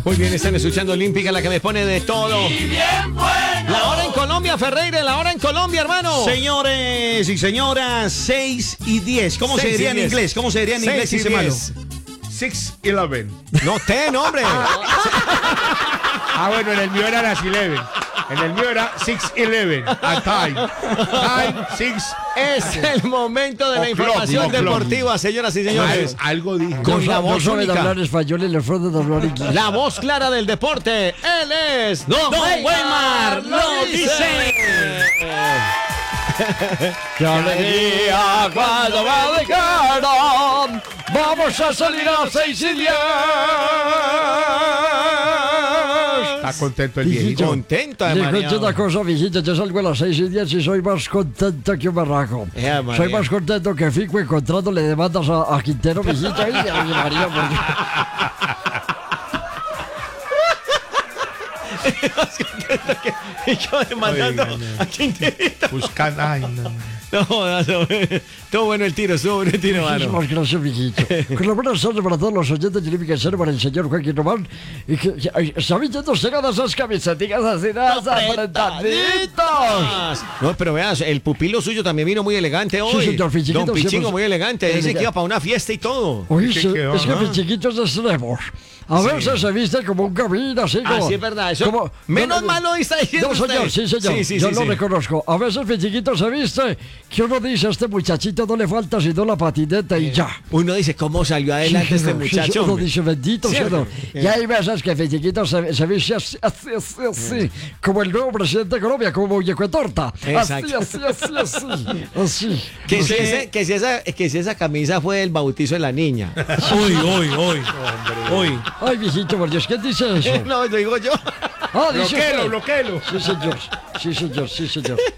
Muy bien, están escuchando Olímpica, la que me pone de todo. La hora en Colombia, Ferreira, la hora en Colombia, hermano. Señores y señoras, 6 y 10. ¿Cómo se diría en inglés? ¿Cómo se diría en inglés si se malo? 6-11. No, hombre. Ah, bueno, en el mío era las 11. En el mío era 6-11. A time. Time 6. Es el momento de la información deportiva, señoras y señores. Algo dije. Con la voz saben única. hablar español y les de hablar inglés. La voz clara del deporte. Él es Don Weimar lo dice. ¡Qué alegría cuando va de cara! ¡Vamos a salir a 6 y 10! Está contento el viejito. contento, Le cuento hermano. una cosa, viejito. Yo salgo a las 6 y 10 y soy más contento que un barraco. María. Soy más contento que Fico encontrándole demandas a Quintero, viejito. Ay, María, Y yo demandando a Quinterito. Buscan. Ay, no. Ah, No, estuvo bueno el tiro, mano. Muchísimas gracias, viejito. Con la buena tarde para todos los oyentes de Olímpica Cero, para el señor Joaquín Román. Y que está viendo cegadas esas camisetas así, apretaditos. No, pero veas, el pupilo suyo también vino muy elegante hoy. señor, Pichiquito, Don Pichingo siempre- muy elegante. Dice que iba para una fiesta y todo. Oye, ¿Qué quedó? es que mis chiquitos extremos. A veces se viste como un camino, así como... Ah, sí, es verdad. Eso, menos mal lo está diciendo No, señor, usted. sí, señor. Yo lo reconozco. A veces mi chiquito se viste que uno dice, a este muchachito no le falta sino la patineta y ya. Uno dice, ¿cómo salió adelante Sí, este señor, sí, muchacho? uno hombre? dice, bendito sea Cierto. Dios. Y hay veces que mi chiquito se viste así, como el nuevo presidente de Colombia, como muñeco de torta. Exacto. Así. Que si esa camisa fue el bautizo de la niña. Hoy. Ay, viejito, por Dios, ¿quién dice eso? No, lo digo yo. Ah, dice usted. Bloquéelo. Sí, señor. Sí, señor. Sí, señor.